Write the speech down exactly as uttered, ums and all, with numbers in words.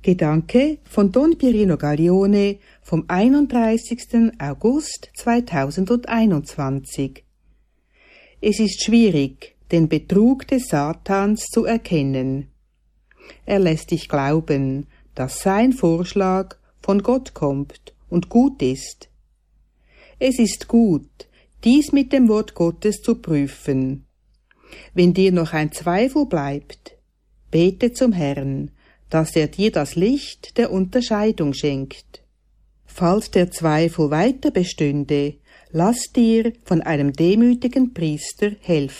Gedanke von Don Pierino Gaglione vom einunddreißigsten August zweitausendeinundzwanzig. Es ist schwierig, den Betrug des Satans zu erkennen. Er lässt dich glauben, dass sein Vorschlag von Gott kommt und gut ist. Es ist gut, dies mit dem Wort Gottes zu prüfen. Wenn dir noch ein Zweifel bleibt, bete zum Herrn, dass er dir das Licht der Unterscheidung schenkt. Falls der Zweifel weiter bestünde, lass dir von einem demütigen Priester helfen.